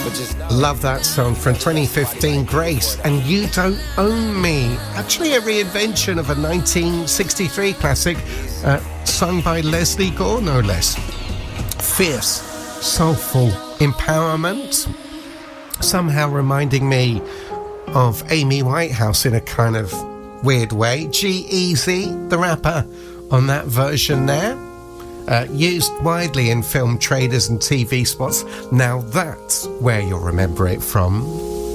Love that song from 2015, Grace and You Don't Own Me. Actually a reinvention of a 1963 classic sung by Leslie Gore, no less. Fierce, soulful empowerment, somehow reminding me of Amy Whitehouse in a kind of weird way. G-Eazy, the rapper, on that version there. Used widely in film trailers and TV spots. Now that's where you'll remember it from.